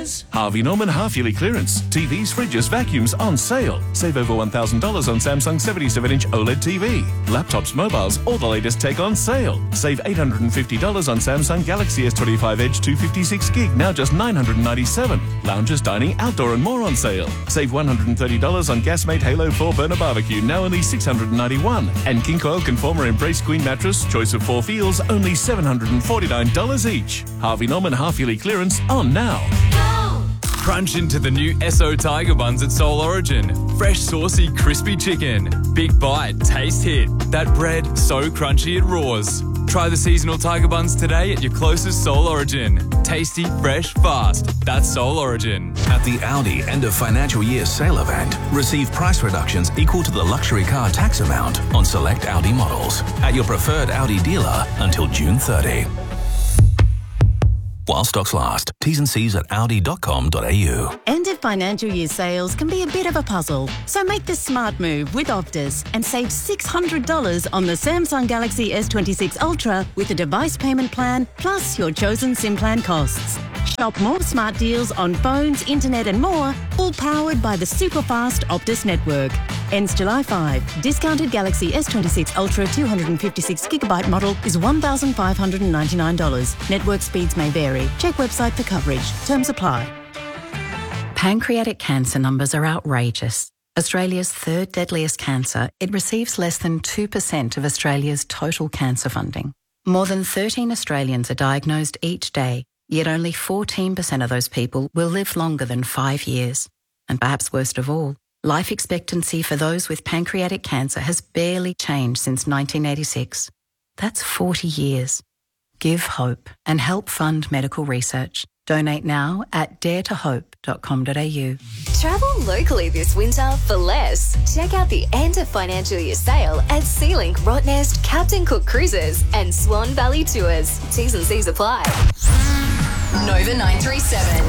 is Harvey Norman half-yearly clearance. TVs, fridges, vacuums on sale. Save over $1,000 on Samsung 77-inch OLED TV. Laptops, mobiles, all the latest tech on sale. Save $850 on Samsung Galaxy S25 Edge 256 gig, now just $997. Lounges, dining, outdoor and more on sale. Save $130 on Gasmate Halo 4 burner barbecue, now only $691. And King Coil Conformer Embrace Queen mattress, choice of 4 feels, only $749 each. Harvey Norman half-yearly clearance on now. Crunch into the new Esso Tiger Buns at Soul Origin. Fresh, saucy, crispy chicken. Big bite, taste hit. That bread, so crunchy it roars. Try the seasonal Tiger Buns today at your closest Soul Origin. Tasty, fresh, fast. That's Soul Origin. At the Audi end of financial year sale event, receive price reductions equal to the luxury car tax amount on select Audi models at your preferred Audi dealer until June 30. While stocks last. T's and C's at audi.com.au. End of financial year sales can be a bit of a puzzle, so make the smart move with Optus and save $600 on the Samsung Galaxy S26 Ultra with a device payment plan plus your chosen SIM plan costs. Shop more smart deals on phones, internet and more, all powered by the super fast Optus network. Ends July 5. Discounted Galaxy S26 Ultra 256GB model is $1,599. Network speeds may vary. Check website for coverage. Terms apply. Pancreatic cancer numbers are outrageous. Australia's third deadliest cancer, it receives less than 2% of Australia's total cancer funding. More than 13 Australians are diagnosed each day, yet only 14% of those people will live longer than 5 years. And perhaps worst of all, life expectancy for those with pancreatic cancer has barely changed since 1986. That's 40 years. Give hope and help fund medical research. Donate now at daretohope.com.au. Travel locally this winter for less. Check out the end of financial year sale at Sealink, Rottnest, Captain Cook Cruises and Swan Valley Tours. T's and C's apply. Nova 937.